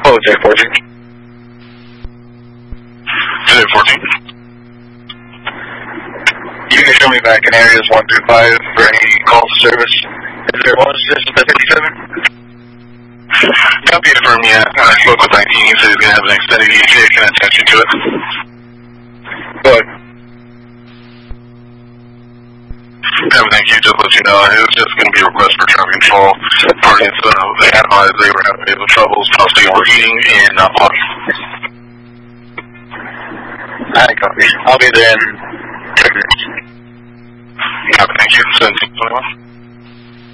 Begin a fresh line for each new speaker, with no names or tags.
Oh, J14.
J14.
You can show me back in areas 1 through 5 for any call to service. Is there one assistant at 57?
Copy it from you. I spoke with 19. He said he's going to have an extended ETA. Can I attach you to it?
Good.
Everything you just let you know. It was just going to be a request for traffic control. Parties, they analyzed they were having the troubles, possibly overheating and not blocking.
Alright, copy. I'll be there in 10 minutes.
Copy, thank you. 1721.